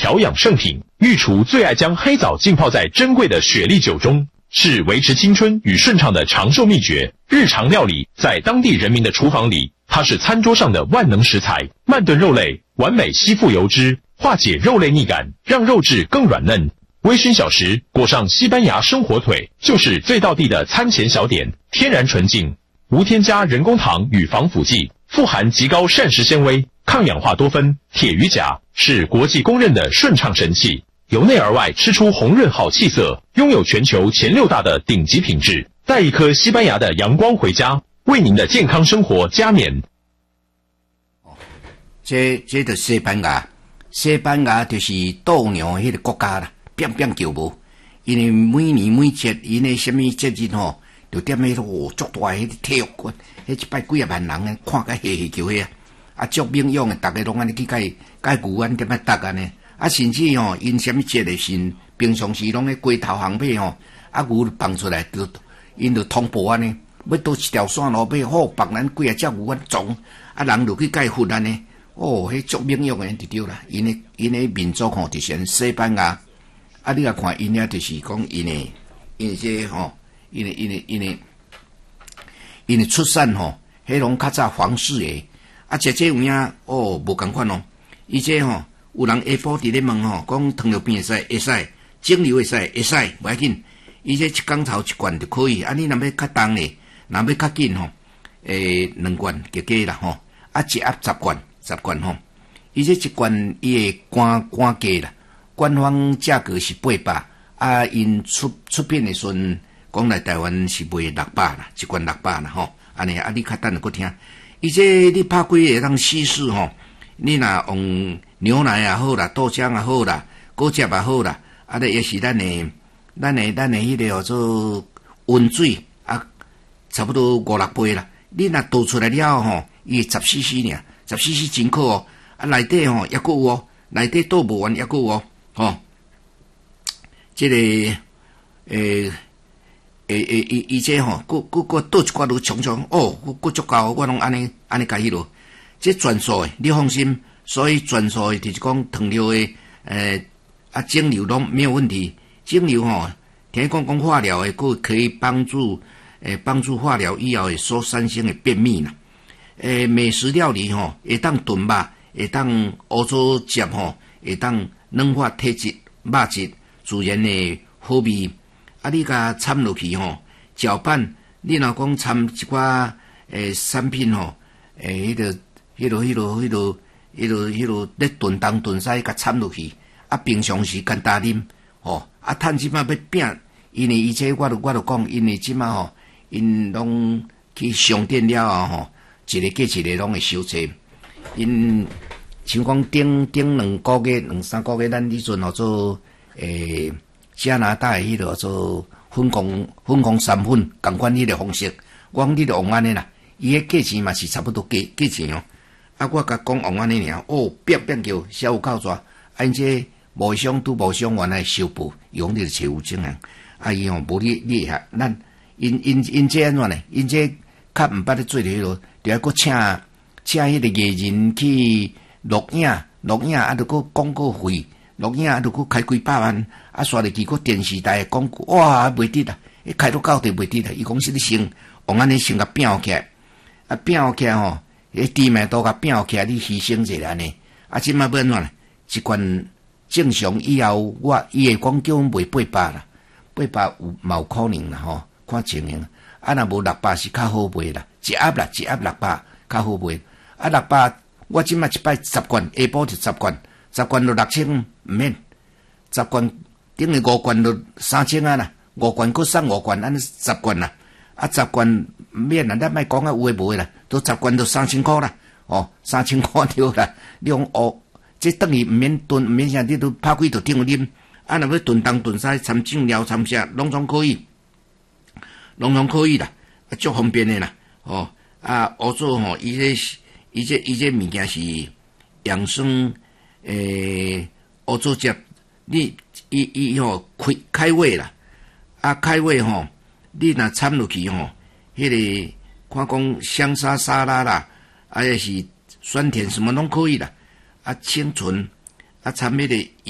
调养圣品。御厨最爱将黑枣浸泡在珍贵的雪莉酒中，是维持青春与顺畅的长寿秘诀。日常料理在当地人民的厨房里，它是餐桌上的万能食材。慢炖肉类完美吸附油脂，化解肉类腻感，让肉质更软嫩。微醺小食裹上西班牙生火腿，就是最道地的餐前小点。天然纯净，无添加人工糖与防腐剂，富含极高膳食纤维、抗氧化多酚、铁与钾，是国际公认的顺畅神器。由内而外吃出红润好气色，拥有全球前6大的顶级品质。带一颗西班牙的阳光回家，为您的健康生活加冕。 这就是西班牙，西班牙就是斗牛迄个国家啦，乒乒叫无。因为每年每节，因为什么节日吼，就踮迄个足大迄个体育馆，迄一摆几啊万人诶，看甲嘿嘿叫迄啊，足名勇诶，逐个拢安尼去甲牛安踮咧搭安尼。啊，甚至吼，因什么节诶时，平常时拢咧街头巷尾吼，啊牛放出来，就因就通报安尼，要倒一条线路尾，好放咱几啊只牛安撞，啊人就去甲伊训安尼，哦，迄足名勇诶就对啦。因诶民族吼，就是西班牙，啊你来看因遐就是讲因诶这吼，因诶出产吼，迄拢较早皇室诶，啊这有影哦无共款哦，伊这吼。有人下晡伫咧问吼，讲糖尿病会使，肿瘤会使，无要紧。伊这一工头一罐就可以。啊，你若要较重咧，若要较紧吼，2罐加加啦吼。啊，一盒10罐吼。伊这一罐伊会官价啦，官方价格是800，啊，因出品的时阵，讲来台湾是卖600啦，一罐600啦吼。安尼啊，你较等下搁听。伊这你拍几个当稀释吼，你若用牛奶也好啦，豆浆也好啦，果汁也好啦，啊，咧也是咱的迄个叫做温水啊，差不多5-6杯啦。你若倒出来了吼，伊10cc 尔，10cc 真可哦。啊，内底吼也够有哦，内底倒无完也够有哦，吼。这个伊这吼，佫倒一寡落冲冲，哦，佫足够，我拢安尼甲迄落，这全素诶，你放心。所以全素诶，就是讲糖尿诶，肿瘤拢没有问题。肿瘤吼，听讲化疗诶，佫可以帮助化疗以后诶所产生诶便秘啦。美食料理吼，会当炖肉，会当乌糟汁吼，会当软化体质、肉质自然诶好味。啊，你甲掺落去吼，搅拌。你若讲掺一寡产品吼，迄落咧炖东炖西，甲掺落去，啊，平常时简单啉，吼，啊，趁即马要拼，因为伊这我就讲，因为即马吼，因拢去商店了啊，吼，一个过一个拢会收济，因像讲顶2个月、2-3个月，咱迄阵吼做加拿大迄落做粉红山粉，共款迄个方式，我讲你着用安尼啦，伊迄价钱嘛是差不多价钱哦。啊，我甲讲用安尼尔，哦，变叫小有够抓，因这无相拄无相原来修补，用你找有种人，啊伊吼无你会晓，咱因这安怎呢？因这较毋捌咧做迄落，就要搁请迄个艺人去录影，啊，就搁广告费，录影啊，就搁开几百万，啊，刷入去搁电视台的广告，哇，袂得啦，开到到底袂得啦，伊讲是你先用安尼先甲拼起来，啊，拼起来吼。知名度甲拼起来，你牺牲一下安尼。啊，即摆要安怎呢？一罐正常以后，伊会讲叫阮卖800啦，800有可能啦吼，看情形。啊，若无600是较好卖啦，一盒600较好卖。啊，600我即摆一摆10罐，下晡就10罐，10罐就6000，毋免。10罐等于5罐就3000啊啦，5罐搁送5罐，安尼10罐啦。啊，10罐免啦，咱莫讲啊有诶无诶啦，都10罐都3000块啦，哦，3000块对啦。你讲哦，这等于毋免炖，毋免啥，你都拍几度汤啉。啊，若要炖东炖西，掺酱料掺啥，拢总可以啦，啊，足方便诶啦，哦，啊，乌做吼，伊这物件是养生乌做汁，伊吼开胃啦，啊，开胃吼。你若掺落去吼，迄个看讲香沙拉啦，啊，也是酸甜什么拢可以啦，啊，清纯，啊，掺迄个。